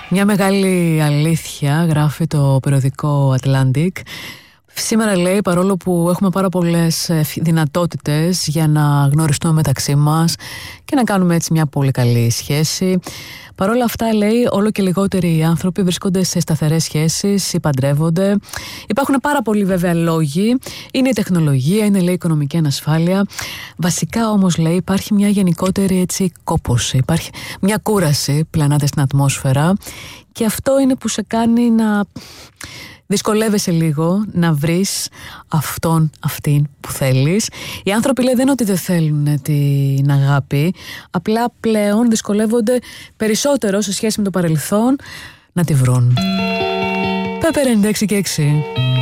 Μια μεγάλη αλήθεια, γράφει το περιοδικό Atlantic. Σήμερα, λέει, παρόλο που έχουμε πάρα πολλές δυνατότητες για να γνωριστούμε μεταξύ μας και να κάνουμε έτσι μια πολύ καλή σχέση, παρόλα αυτά, λέει, όλο και λιγότεροι άνθρωποι βρίσκονται σε σταθερές σχέσεις ή παντρεύονται. Υπάρχουν πάρα πολλοί βέβαια λόγοι. Είναι η τεχνολογία, είναι, λέει, η οικονομική ανασφάλεια. Βασικά όμως, λέει, υπάρχει μια γενικότερη έτσι κόπωση. Υπάρχει μια κούραση πλανάται στην ατμόσφαιρα και αυτό είναι που σε κάνει να δυσκολεύεσαι λίγο να βρεις αυτήν που θέλεις. Οι άνθρωποι, λέει, δεν είναι ότι δεν θέλουν την αγάπη, απλά πλέον δυσκολεύονται περισσότερο σε σχέση με το παρελθόν να τη βρουν. Πέπερ 96 και 6.